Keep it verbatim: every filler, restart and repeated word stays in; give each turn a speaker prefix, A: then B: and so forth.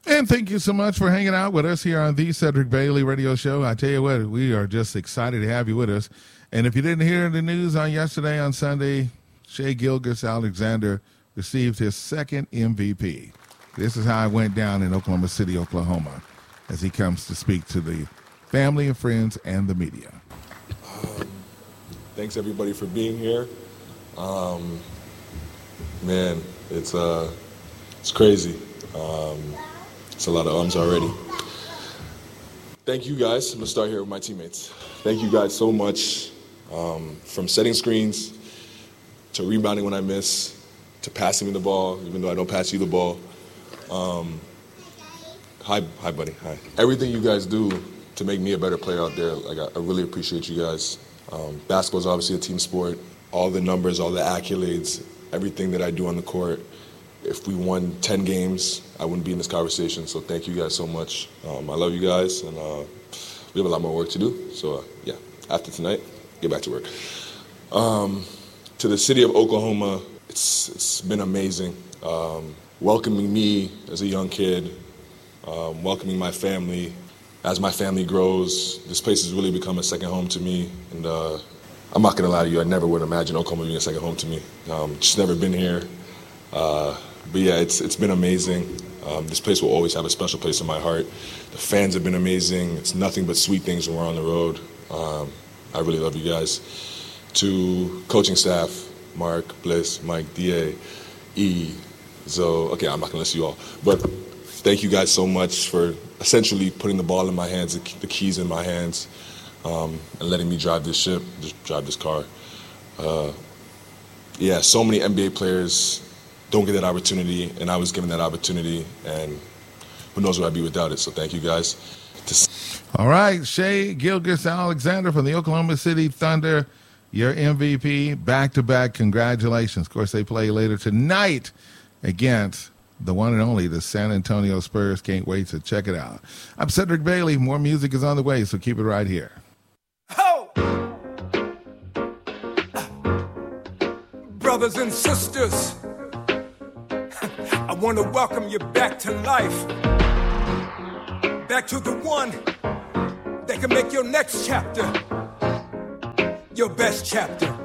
A: And thank you so much for hanging out with us here on the Cedric Bailey Radio Show. I tell you what, we are just excited to have you with us. And if you didn't hear the news on yesterday, on Sunday, Shai Gilgeous-Alexander received his second M V P. This is how it went down in Oklahoma City, Oklahoma, as he comes to speak to the family and friends and the media.
B: Um, thanks, everybody, for being here. Um, man, it's uh, it's crazy. Um, it's a lot of ums already. Thank you, guys. I'm going to start here with my teammates. Thank you guys so much, um, from setting screens to rebounding when I miss, to passing me the ball, even though I don't pass you the ball. Um, hi, hi, buddy. Hi. Everything you guys do to make me a better player out there, like I, I really appreciate you guys. Um, basketball is obviously a team sport. All the numbers, all the accolades, everything that I do on the court. If we won ten games, I wouldn't be in this conversation. So thank you guys so much. Um, I love you guys, and uh, we have a lot more work to do. So uh, yeah, after tonight, get back to work. Um, to the city of Oklahoma, it's it's been amazing. Um, welcoming me as a young kid, um, welcoming my family. As my family grows, this place has really become a second home to me. And uh, I'm not gonna lie to you, I never would imagine Oklahoma being a second home to me. Um, just never been here. Uh, but yeah, it's it's been amazing. Um, this place will always have a special place in my heart. The fans have been amazing. It's nothing but sweet things when we're on the road. Um, I really love you guys. To coaching staff, Mark, Bliss, Mike, D A, E, Zoe. Okay, I'm not gonna list you all, but thank you guys so much for essentially putting the ball in my hands, the keys in my hands, um, and letting me drive this ship, just drive this car. Uh, yeah, so many N B A players don't get that opportunity, and I was given that opportunity, and who knows where I'd be without it. So thank you guys.
A: All right, Shai Gilgeous-Alexander from the Oklahoma City Thunder, your M V P, back-to-back. Congratulations. Of course, they play later tonight against the one and only, the San Antonio Spurs. Can't wait to check it out. I'm Cedric Bailey. More music is on the way, so keep it right here.
C: Ho! Brothers and sisters, I want to welcome you back to life. Back to the one that can make your next chapter your best chapter.